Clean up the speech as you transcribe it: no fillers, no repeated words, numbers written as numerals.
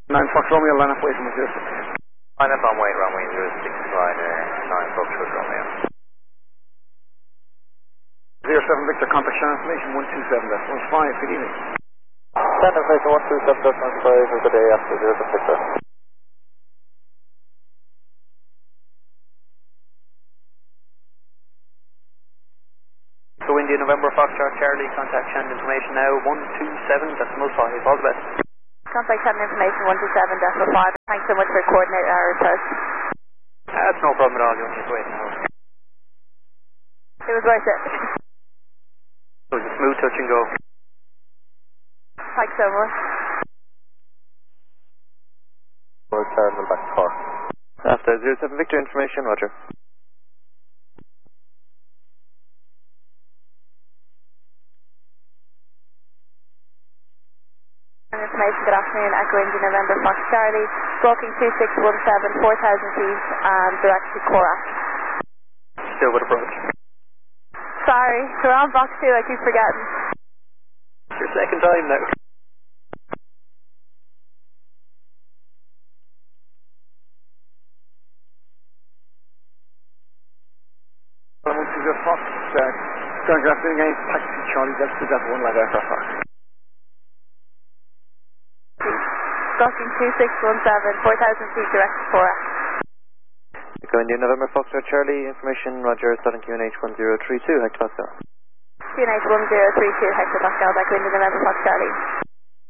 9 Fox Romeo, line up waiting with 06. Line up on wait, runway 06, slide 9 Foxtrot Romeo. 07 Victor, contact channel information 127, that's 15, good evening. Channel information 127.15 of the day after 07 Victor. So India November Foxtrot Charlie, contact channel information now 127, decimal 5, all the best. Contact channel information 127.5. Thanks so much for coordinating our request. That's no problem at all, you don't need to wait now. It was worth it. It was a smooth touch and go. Thanks so much. Road Cardinal back to Cork. After 07 Victor information, Roger. Information, good afternoon, Echo India November Fox Charlie, stalking 2617, 4,000 feet, direct to Korak. Still with approach. Sorry, we're on box 2, I keep forgetting. It's your second time now. Fox, Telegraph doing a taxi Charlie, Delta 1 live aircraft Fox. Stalking 2617, 4,000 feet, direct to Korak. Echo India November Foxtrot Charlie, information Roger, Southern QNH 1032, Hector Pascal. QNH 1032, Hector Pascal, Echo India November Fox Charlie.